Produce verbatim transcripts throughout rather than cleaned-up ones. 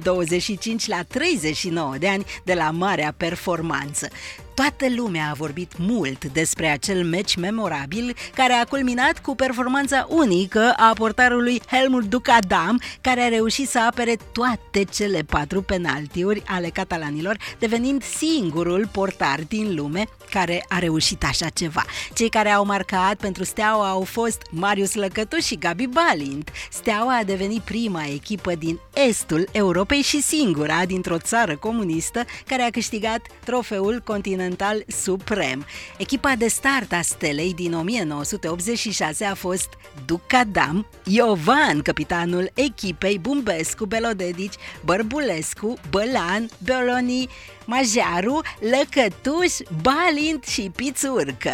douăzeci și cinci la treizeci și nouă de ani de la marea performanță. Toată lumea a vorbit mult despre acel meci memorabil care a culminat cu performanța unică a portarului Helmut Duc-Adam, care a reușit să apere toate cele patru penaltiuri ale catalanilor, devenind singurul portar din lume care a reușit așa ceva. Cei care au marcat pentru Steaua au fost Marius Lăcătuș și Gabi Balint. Steaua a devenit prima echipă din estul Europei și singura dintr-o țară comunistă care a câștigat trofeul continental suprem. Echipa de start a Stelei din o mie nouă sute optzeci și șase a fost Duc-Adam, Iovan, capitanul echipei, Bumbescu, Belodedici, Bărbulescu, Bălan, Beloni, Majaru, Lăcătuș, Balint și Pițurcă.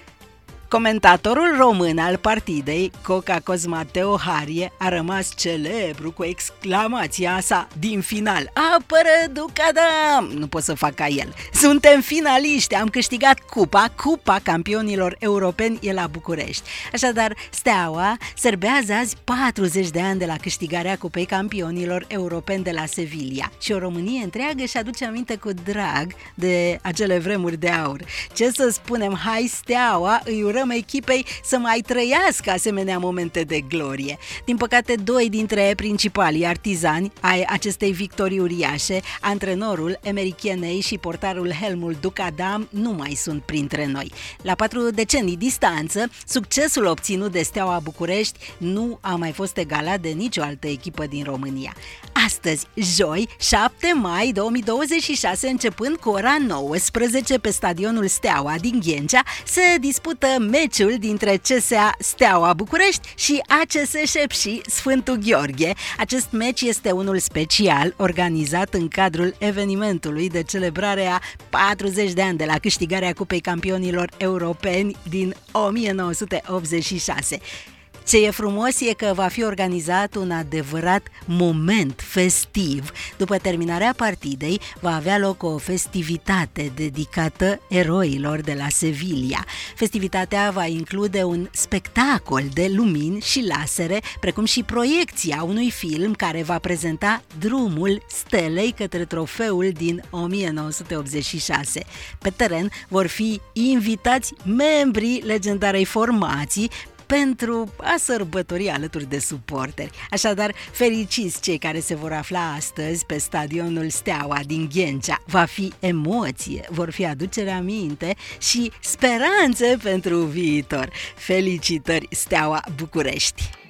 Comentatorul român al partidei, Coca Cosmateo Harie, a rămas celebru cu exclamația sa din final: apără Duc-Adam! Nu pot să fac ca el. Suntem finaliști, am câștigat cupa, cupa campionilor europeni e la București. Așadar, Steaua serbează azi patruzeci de ani de la câștigarea cupei campionilor europeni de la Sevilla și o Românie întreagă își aduce aminte cu drag de acele vremuri de aur. Ce să spunem, hai Steaua, îi urăm echipei să mai trăiască asemenea momente de glorie. Din păcate, doi dintre principalii artizani ai acestei victorii uriașe, antrenorul Emery Cheney și portarul Helmut Duc-Adam, nu mai sunt printre noi. La patru decenii distanță, succesul obținut de Steaua București nu a mai fost egalat de nicio altă echipă din România. Astăzi, joi, șapte mai două mii douăzeci și șase, începând cu ora nouăsprezece pe stadionul Steaua din Ghencea, se dispută meciul dintre C S A Steaua București și A C S Șepși Sfântul Gheorghe. Acest meci este unul special, organizat în cadrul evenimentului de celebrare a patruzeci de ani de la câștigarea Cupei Campionilor Europeni din o mie nouă sute optzeci și șase. Ce e frumos e că va fi organizat un adevărat moment festiv. După terminarea partidei, va avea loc o festivitate dedicată eroilor de la Sevilla. Festivitatea va include un spectacol de lumini și lasere, precum și proiecția unui film care va prezenta drumul Stelei către trofeul din o mie nouă sute optzeci și șase. Pe teren vor fi invitați membrii legendarei formații pentru a sărbători alături de suporteri. Așadar, fericiți cei care se vor afla astăzi pe stadionul Steaua din Ghencea. Va fi emoție, vor fi aducere aminte și speranțe pentru viitor. Felicitări, Steaua București!